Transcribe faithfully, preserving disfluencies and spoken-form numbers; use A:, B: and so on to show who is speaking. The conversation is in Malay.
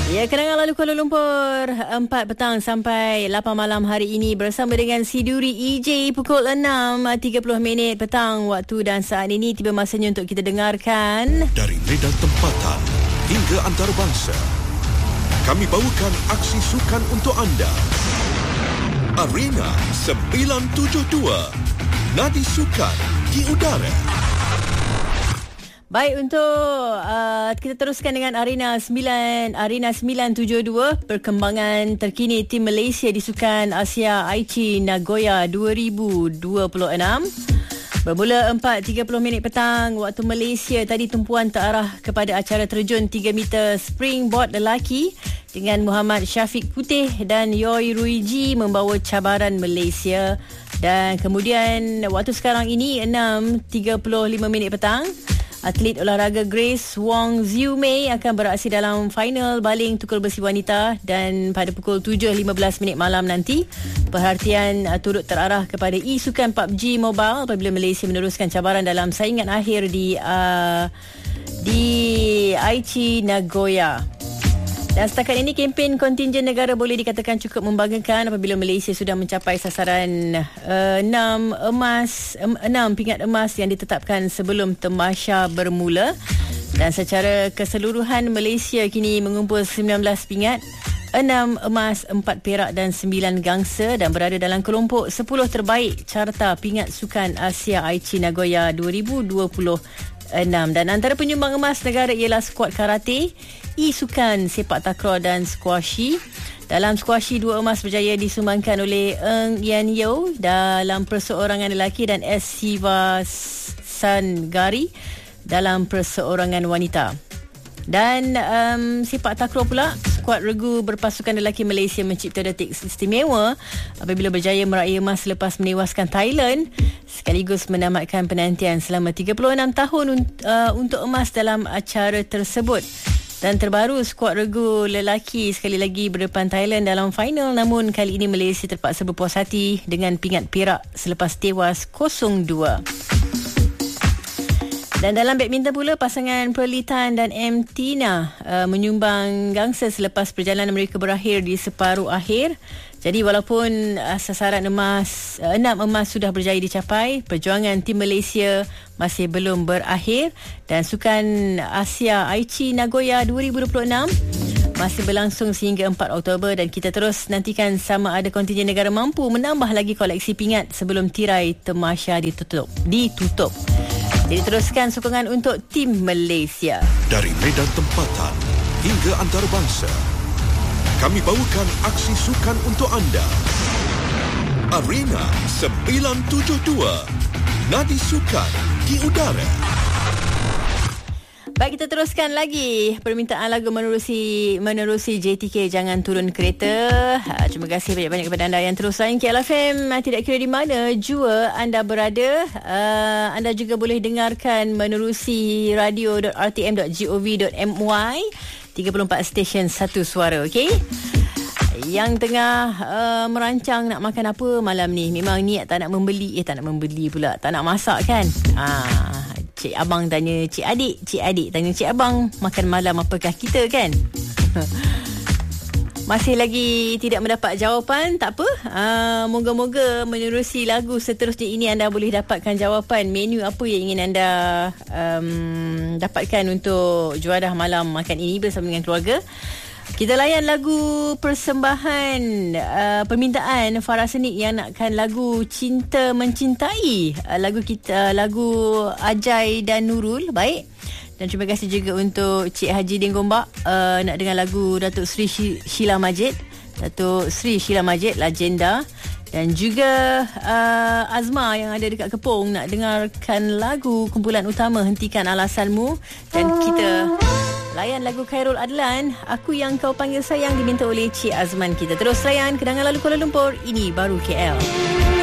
A: Ya, kenangan lalu Kuala Lumpur empat petang sampai lapan malam hari ini bersama dengan Siduri E J pukul enam tiga puluh minit petang waktu, dan saat ini tiba masanya untuk kita dengarkan
B: dari medan tempatan hingga antarabangsa. Kami bawakan aksi sukan untuk anda. Arena sembilan tujuh dua, nadi sukan di udara.
A: Baik, untuk uh, kita teruskan dengan Arena sembilan Arena sembilan tujuh dua, perkembangan terkini tim Malaysia di Sukan Asia Aichi Nagoya dua ribu dua puluh enam. Bermula empat tiga puluh minit petang waktu Malaysia, tadi tumpuan terarah kepada acara terjun tiga meter springboard lelaki dengan Muhammad Syafiq Putih dan Yoi Ruiji membawa cabaran Malaysia. Dan kemudian waktu sekarang ini enam tiga puluh lima minit petang, atlet olahraga Grace Wong Ziu Mei akan beraksi dalam final baling tukul besi wanita, dan pada pukul tujuh lima belas minit malam nanti perhatian uh, turut terarah kepada e-sukan P U B G Mobile apabila Malaysia meneruskan cabaran dalam saingan akhir di uh, di Aichi Nagoya. Dan setakat ini kempen kontingen negara boleh dikatakan cukup membanggakan apabila Malaysia sudah mencapai sasaran uh, enam emas, enam pingat emas yang ditetapkan sebelum tamasya bermula. Dan secara keseluruhan Malaysia kini mengumpul sembilan belas pingat, enam emas, empat perak dan sembilan gangsa, dan berada dalam kelompok sepuluh terbaik carta pingat Sukan Asia Aichi Nagoya dua ribu dua puluh enam. Dan antara penyumbang emas negara ialah skuad karate, e-sukan, sepak takraw dan squashi. Dalam squashi, dua emas berjaya disumbangkan oleh Eng Yan Yeo dalam perseorangan lelaki dan S. Siva Sangari dalam perseorangan wanita. Dan um, sepak takraw pula, skuad regu berpasukan lelaki Malaysia mencipta detik istimewa apabila berjaya meraih emas selepas menewaskan Thailand, sekaligus menamatkan penantian selama tiga puluh enam tahun uh, untuk emas dalam acara tersebut. Dan terbaru, skuad regu lelaki sekali lagi berdepan Thailand dalam final, namun kali ini Malaysia terpaksa berpuas hati dengan pingat perak selepas tewas kosong dua. Dan dalam badminton pula, pasangan Pearly Tan dan M. Tina uh, menyumbang gangsa selepas perjalanan mereka berakhir di separuh akhir. Jadi walaupun uh, sasaran emas, uh, enam emas sudah berjaya dicapai, perjuangan tim Malaysia masih belum berakhir, dan Sukan Asia Aichi Nagoya dua ribu dua puluh enam masih berlangsung sehingga empat Oktober, dan kita terus nantikan sama ada kontingen negara mampu menambah lagi koleksi pingat sebelum tirai tamasya ditutup. ditutup. Jadi teruskan sokongan untuk tim Malaysia.
B: Dari medan tempatan hingga antarabangsa, kami bawakan aksi sukan untuk anda. Arena sembilan tujuh dua, nadi sukan di udara.
A: Baik, kita teruskan lagi permintaan lagu menerusi menerusi J T K Jangan Turun Kereta. Terima kasih banyak-banyak kepada anda yang terus layan K L F M. Tidak kira di mana jua anda berada, uh, anda juga boleh dengarkan menerusi radio dot r t m dot gov dot m y, tiga puluh empat stesen satu suara, okey? Yang tengah uh, merancang nak makan apa malam ni, memang niat tak nak membeli, eh tak nak membeli pula, tak nak masak kan? Ah, cik abang tanya cik adik, cik adik tanya cik abang, makan malam apakah kita kan? Masih lagi tidak mendapat jawapan, tak apa. Uh, moga-moga menerusi lagu seterusnya ini anda boleh dapatkan jawapan menu apa yang ingin anda um, dapatkan untuk juadah malam makan ini bersama dengan keluarga. Kita layan lagu persembahan uh, permintaan Farah Senik yang nakkan lagu Cinta Mencintai, uh, lagu kita, lagu Ajai dan Nurul. Baik. Dan terima kasih juga untuk Cik Haji Din Gombak, uh, nak dengar lagu Datuk Sri Sheila Majid, Datuk Sri Sheila Majid, legenda. Dan juga uh, Azma yang ada dekat Kepong nak dengarkan lagu kumpulan utama Hentikan Alasanmu. Dan kita layan lagu Khairul Adlan, Aku Yang Kau Panggil Sayang, diminta oleh Cik Azman kita. Terus layan kenangan lalu Kuala Lumpur, ini baru K L.